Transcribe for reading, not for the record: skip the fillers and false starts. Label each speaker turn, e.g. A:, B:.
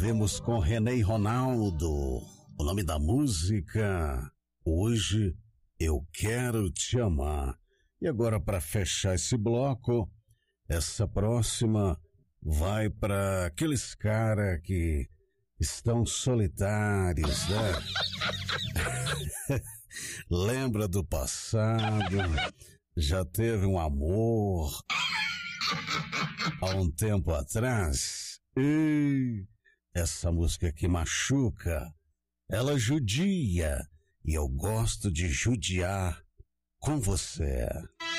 A: Ouvimos com René e Ronaldo. O nome da música, Hoje Eu Quero Te Amar. E agora, para fechar esse bloco, essa próxima vai para aqueles caras que estão solitários, né? Lembra do passado, já teve um amor há um tempo atrás. E essa música que machuca, ela judia, e eu gosto de judiar com você.